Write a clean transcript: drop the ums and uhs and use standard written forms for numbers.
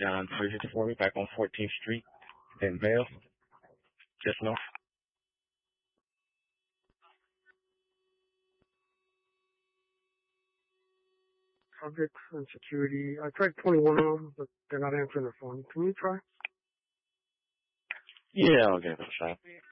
John 354 back on 14th Street in Vale, just north. Subjects and security. I tried 21 of them, but they're not answering their phone. Can you try? Yeah, I'll give it a shot.